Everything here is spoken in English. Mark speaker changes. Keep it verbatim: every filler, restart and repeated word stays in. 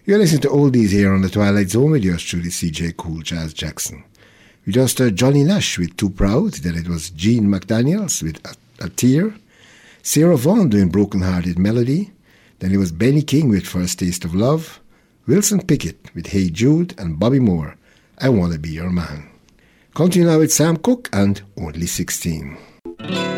Speaker 1: You're listening to Oldies here on the Twilight Zone with yours truly, C J Cool Jazz Jackson. We just heard Johnny Nash with Too Proud, then it was Gene McDaniels with A, A Tear, Sarah Vaughan doing Broken Hearted Melody, then it was Benny King with First Taste of Love, Wilson Pickett with Hey Jude, and Bobby Moore, I Wanna Be Your Man. Continue now with Sam Cooke and Only sixteen.